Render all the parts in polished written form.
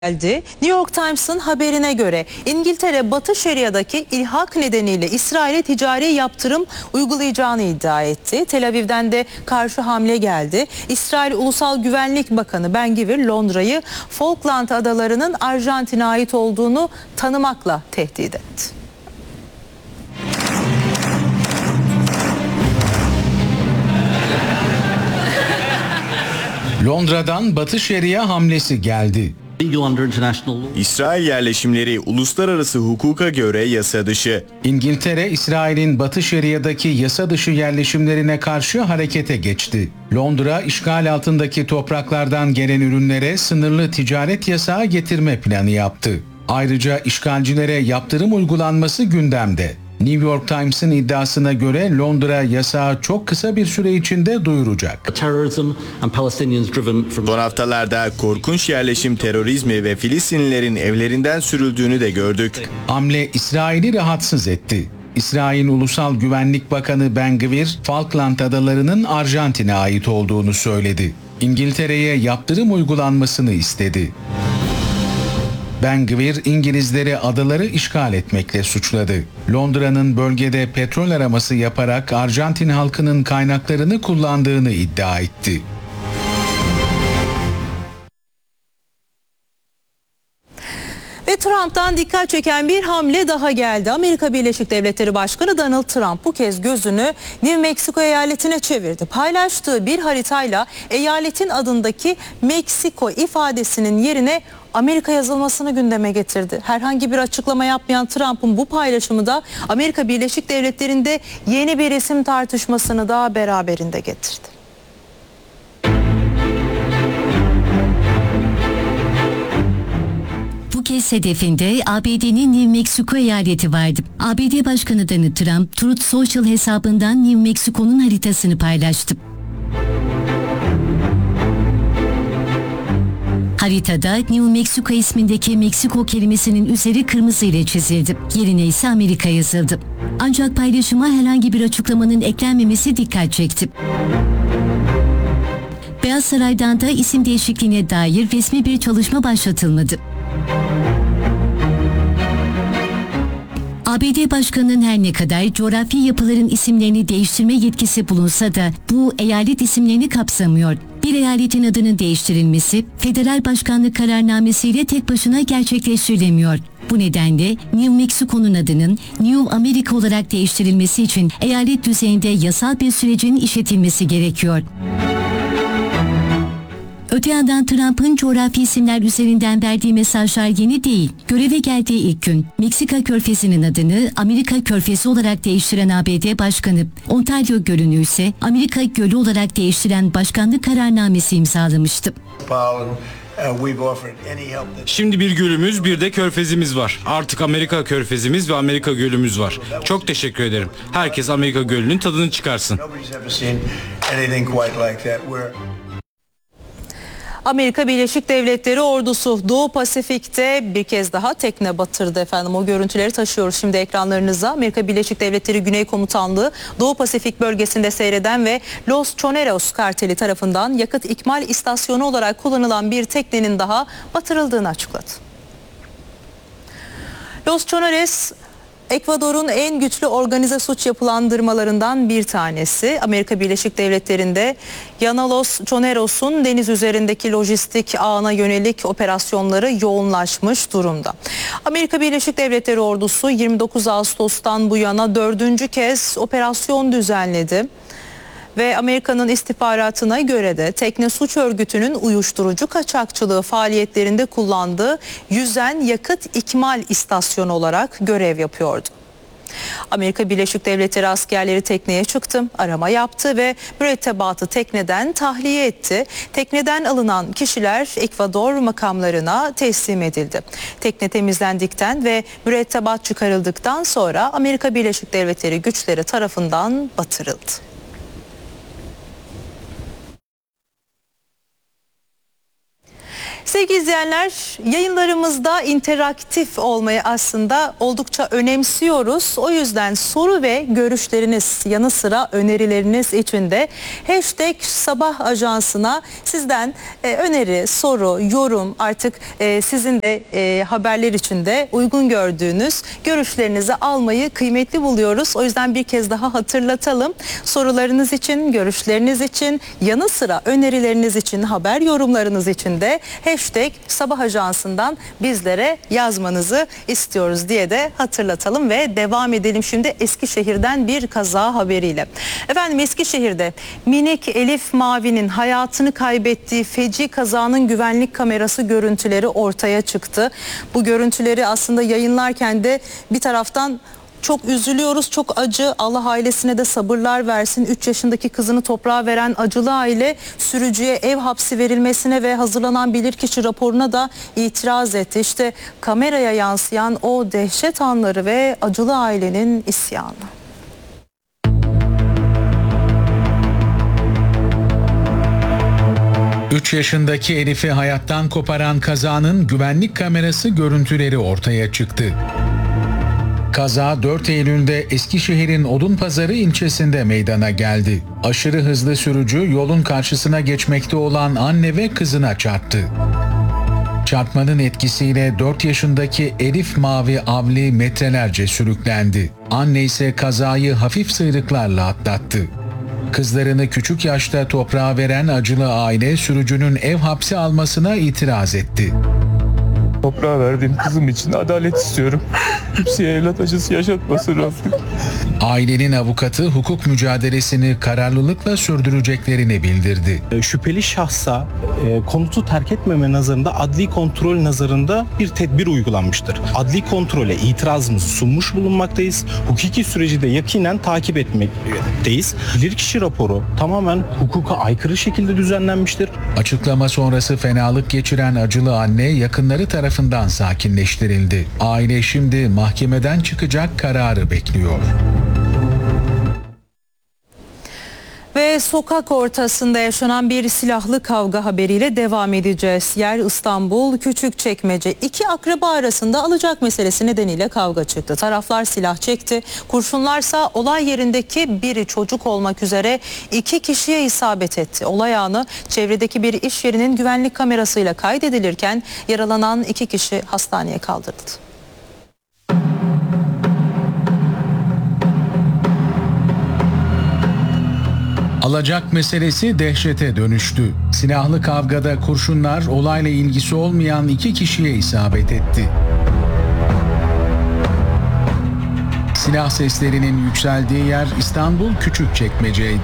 geldi. New York Times'ın haberine göre İngiltere Batı Şeria'daki ilhak nedeniyle İsrail'e ticari yaptırım uygulayacağını iddia etti. Tel Aviv'den de karşı hamle geldi. İsrail Ulusal Güvenlik Bakanı Ben-Gvir Londra'yı Falkland Adaları'nın Arjantin'e ait olduğunu tanımakla tehdit etti. Londra'dan Batı Şeria hamlesi geldi. İsrail yerleşimleri uluslararası hukuka göre yasa dışı. İngiltere, İsrail'in Batı Şeria'daki yasa dışı yerleşimlerine karşı harekete geçti. Londra, işgal altındaki topraklardan gelen ürünlere sınırlı ticaret yasağı getirme planı yaptı. Ayrıca işgalcilere yaptırım uygulanması gündemde. New York Times'ın iddiasına göre Londra yasağı çok kısa bir süre içinde duyuracak. Son haftalarda korkunç yerleşim terörizmi ve Filistinlilerin evlerinden sürüldüğünü de gördük. Hamle İsrail'i rahatsız etti. İsrail Ulusal Güvenlik Bakanı Ben-Gvir, Falkland Adaları'nın Arjantin'e ait olduğunu söyledi. İngiltere'ye yaptırım uygulanmasını istedi. Ben-Gvir, İngilizleri adaları işgal etmekle suçladı. Londra'nın bölgede petrol araması yaparak Arjantin halkının kaynaklarını kullandığını iddia etti. Ve Trump'tan dikkat çeken bir hamle daha geldi. Amerika Birleşik Devletleri Başkanı Donald Trump bu kez gözünü New Mexico eyaletine çevirdi. Paylaştığı bir haritayla eyaletin adındaki Meksiko ifadesinin yerine Amerika yazılmasını gündeme getirdi. Herhangi bir açıklama yapmayan Trump'ın bu paylaşımı da Amerika Birleşik Devletleri'nde yeni bir isim tartışmasını da beraberinde getirdi. Bu kez hedefinde ABD'nin New Mexico eyaleti vardı. ABD Başkanı Donald Trump, Truth Social hesabından New Mexico'nun haritasını paylaştı. Haritada New Mexico ismindeki Meksiko kelimesinin üzeri kırmızı ile çizildi. Yerine ise Amerika yazıldı. Ancak paylaşıma herhangi bir açıklamanın eklenmemesi dikkat çekti. Beyaz Saray'dan da isim değişikliğine dair resmi bir çalışma başlatılmadı. ABD Başkanı'nın her ne kadar coğrafi yapıların isimlerini değiştirme yetkisi bulunsa da bu eyalet isimlerini kapsamıyor. Bir eyaletin adının değiştirilmesi federal başkanlık kararnamesiyle tek başına gerçekleştirilemiyor. Bu nedenle New Mexico'nun adının New America olarak değiştirilmesi için eyalet düzeyinde yasal bir sürecin işletilmesi gerekiyor. Öte yandan Trump'ın coğrafi isimler üzerinden verdiği mesajlar yeni değil. Göreve geldiği ilk gün Meksika Körfezi'nin adını Amerika Körfezi olarak değiştiren ABD Başkanı, Ontario Gölü'nü ise Amerika Gölü olarak değiştiren başkanlık kararnamesi imzalamıştı. Şimdi bir gölümüz, bir de körfezimiz var. Artık Amerika Körfezimiz ve Amerika Gölümüz var. Çok teşekkür ederim. Herkes Amerika Gölü'nün tadını çıkarsın. Amerika Birleşik Devletleri ordusu Doğu Pasifik'te bir kez daha tekne batırdı efendim. O görüntüleri taşıyoruz şimdi ekranlarınıza. Amerika Birleşik Devletleri Güney Komutanlığı Doğu Pasifik bölgesinde seyreden ve Los Choneros karteli tarafından yakıt ikmal istasyonu olarak kullanılan bir teknenin daha batırıldığını açıkladı. Los Choneros, Ekvador'un en güçlü organize suç yapılandırmalarından bir tanesi. Amerika Birleşik Devletleri'nde Los Choneros'un deniz üzerindeki lojistik ağına yönelik operasyonları yoğunlaşmış durumda. Amerika Birleşik Devletleri ordusu 29 Ağustos'tan bu yana 4. kez operasyon düzenledi. Ve Amerika'nın istihbaratına göre de tekne suç örgütünün uyuşturucu kaçakçılığı faaliyetlerinde kullandığı yüzen yakıt ikmal istasyonu olarak görev yapıyordu. Amerika Birleşik Devletleri askerleri tekneye çıktı, arama yaptı ve mürettebatı tekneden tahliye etti. Tekneden alınan kişiler Ekvador makamlarına teslim edildi. Tekne temizlendikten ve mürettebat çıkarıldıktan sonra Amerika Birleşik Devletleri güçleri tarafından batırıldı. Sevgili izleyenler, yayınlarımızda interaktif olmayı aslında oldukça önemsiyoruz. O yüzden soru ve görüşleriniz yanı sıra önerileriniz için de #sabah ajansına sizden öneri, soru, yorum, artık sizin de haberler için de uygun gördüğünüz görüşlerinizi almayı kıymetli buluyoruz. O yüzden bir kez daha hatırlatalım. Sorularınız için, görüşleriniz için, yanı sıra önerileriniz için, haber yorumlarınız için de #sabah ajansından bizlere yazmanızı istiyoruz diye de hatırlatalım ve devam edelim şimdi Eskişehir'den bir kaza haberiyle. Efendim, Eskişehir'de minik Elif Mavi'nin hayatını kaybettiği feci kazanın güvenlik kamerası görüntüleri ortaya çıktı. Bu görüntüleri aslında yayınlarken de bir taraftan çok üzülüyoruz, çok acı. Allah ailesine de sabırlar versin. 3 yaşındaki kızını toprağa veren acılı aile sürücüye ev hapsi verilmesine ve hazırlanan bilirkişi raporuna da itiraz etti. İşte kameraya yansıyan o dehşet anları ve acılı ailenin isyanı. Üç yaşındaki Elif'i hayattan koparan kazanın güvenlik kamerası görüntüleri ortaya çıktı. Kaza 4 Eylül'de Eskişehir'in Odunpazarı ilçesinde meydana geldi. Aşırı hızlı sürücü yolun karşısına geçmekte olan anne ve kızına çarptı. Çarpmanın etkisiyle 4 yaşındaki Elif Mavi Avli metrelerce sürüklendi. Anne ise kazayı hafif sıyrıklarla atlattı. Kızlarını küçük yaşta toprağa veren acılı aile sürücünün ev hapsi almasına itiraz etti. Toprağa verdiğim kızım için adalet istiyorum. Kimseye evlat acısı yaşatmasın Rabbim. Ailenin avukatı hukuk mücadelesini kararlılıkla sürdüreceklerini bildirdi. Şüpheli şahsa konutu terk etmeme nazarında adli kontrol nazarında bir tedbir uygulanmıştır. Adli kontrole itirazımızı sunmuş bulunmaktayız. Hukuki süreci de yakinen takip etmekteyiz. Bilirkişi raporu tamamen hukuka aykırı şekilde düzenlenmiştir. Açıklama sonrası fenalık geçiren acılı anne yakınları tarafından sakinleştirildi. Aile şimdi mahkemeden çıkacak kararı bekliyor. Ve sokak ortasında yaşanan bir silahlı kavga haberiyle devam edeceğiz. Yer İstanbul Küçükçekmece. İki akraba arasında alacak meselesi nedeniyle kavga çıktı. Taraflar silah çekti. Kurşunlarsa olay yerindeki biri çocuk olmak üzere 2 kişiye isabet etti. Olay anı çevredeki bir iş yerinin güvenlik kamerasıyla kaydedilirken yaralanan 2 kişi hastaneye kaldırıldı. Alacak meselesi dehşete dönüştü. Silahlı kavgada kurşunlar olayla ilgisi olmayan 2 kişiye isabet etti. Silah seslerinin yükseldiği yer İstanbul Küçükçekmece'ydi.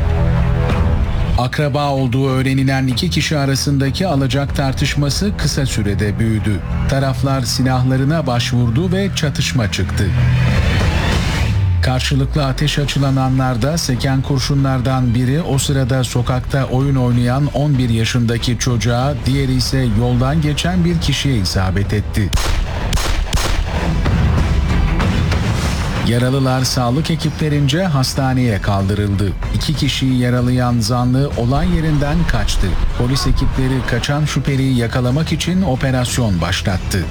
Akraba olduğu öğrenilen 2 kişi arasındaki alacak tartışması kısa sürede büyüdü. Taraflar silahlarına başvurdu ve çatışma çıktı. Karşılıklı ateş açılan anlarda seken kurşunlardan biri o sırada sokakta oyun oynayan 11 yaşındaki çocuğa, diğeri ise yoldan geçen bir kişiye isabet etti. Yaralılar sağlık ekiplerince hastaneye kaldırıldı. 2 kişiyi yaralayan zanlı olay yerinden kaçtı. Polis ekipleri kaçan şüpheliyi yakalamak için operasyon başlattı.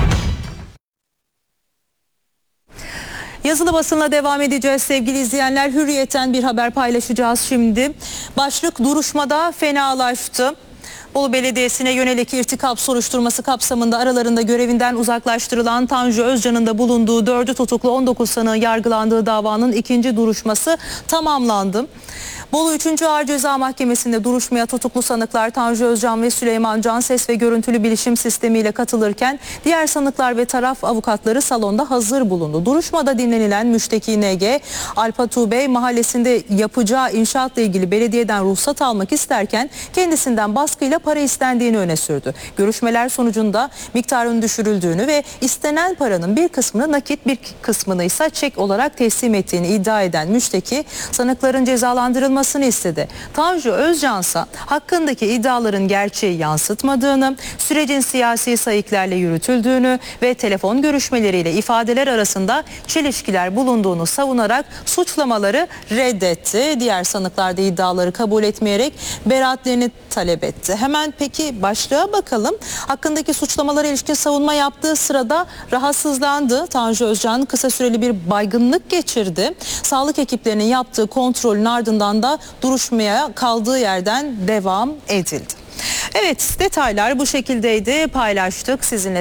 Yazılı basınla devam edeceğiz sevgili izleyenler. Hürriyet'ten bir haber paylaşacağız şimdi. Başlık duruşmada fenalaştı. Bolu Belediyesi'ne yönelik irtikap soruşturması kapsamında aralarında görevinden uzaklaştırılan Tanju Özcan'ın da bulunduğu 4'ü tutuklu 19 sanığın yargılandığı davanın 2. duruşması tamamlandı. Bolu 3. Ağır Ceza Mahkemesi'nde duruşmaya tutuklu sanıklar Tanju Özcan ve Süleyman Can ses ve görüntülü bilişim sistemiyle katılırken diğer sanıklar ve taraf avukatları salonda hazır bulundu. Duruşmada dinlenilen müşteki NG, Alpatu Bey mahallesinde yapacağı inşaatla ilgili belediyeden ruhsat almak isterken kendisinden baskıyla para istendiğini öne sürdü. Görüşmeler sonucunda miktarın düşürüldüğünü ve istenen paranın bir kısmını nakit, bir kısmını ise çek olarak teslim ettiğini iddia eden müşteki, sanıkların cezalandırılması soruşturulmasını istedi. Tanju Özcansa hakkındaki iddiaların gerçeği yansıtmadığını, sürecin siyasi sayıklarla yürütüldüğünü ve telefon görüşmeleriyle ifadeler arasında çelişkiler bulunduğunu savunarak suçlamaları reddetti. Diğer sanıklar da iddiaları kabul etmeyerek beraatlerini talep etti. Hemen peki başlığa bakalım. Hakkındaki suçlamalara ilişkin savunma yaptığı sırada rahatsızlandı. Tanju Özcan kısa süreli bir baygınlık geçirdi. Sağlık ekiplerinin yaptığı kontrolün ardından da duruşmaya kaldığı yerden devam edildi. Evet, detaylar bu şekildeydi. Paylaştık sizinle.